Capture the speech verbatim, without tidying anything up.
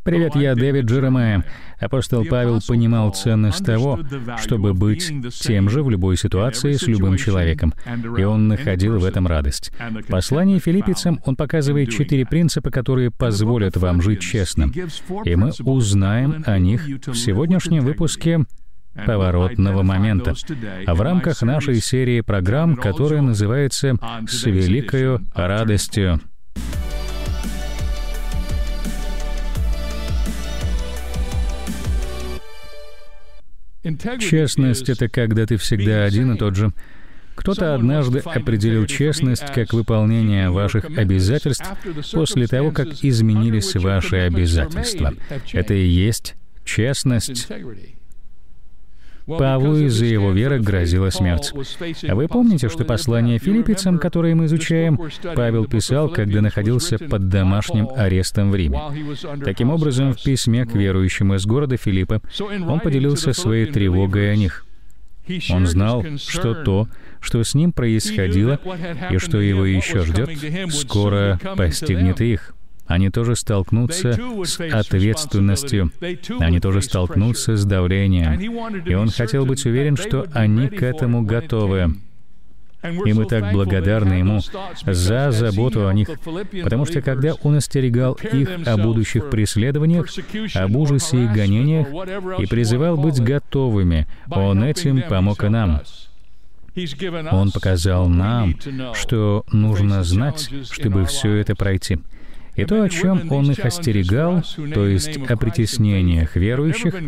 Привет, я Дэвид Джеремайя. Апостол Павел понимал ценность того, чтобы быть тем же в любой ситуации с любым человеком, и он находил в этом радость. В послании Филиппийцам он показывает четыре принципа, которые позволят вам жить честно, и мы узнаем о них в сегодняшнем выпуске «Поворотного момента» в рамках нашей серии программ, которая называется «С великою радостью». Честность — это когда ты всегда один и тот же. Кто-то однажды определил честность как выполнение ваших обязательств после того, как изменились ваши обязательства. Это и есть честность. Павлу из-за его веры грозила смерть. А вы помните, что послание Филиппийцам, которое мы изучаем, Павел писал, когда находился под домашним арестом в Риме. Таким образом, в письме к верующим из города Филиппа он поделился своей тревогой о них. Он знал, что то, что с ним происходило и что его еще ждет, скоро постигнет их. Они тоже столкнутся с ответственностью, они тоже столкнутся с давлением. И он хотел быть уверен, что они к этому готовы. И мы так благодарны ему за заботу о них, потому что когда он остерегал их о будущих преследованиях, об ужасе и гонениях, и призывал быть готовыми, он этим помог и нам. Он показал нам, что нужно знать, чтобы все это пройти. И то, о чем он их остерегал, то есть о притеснениях верующих,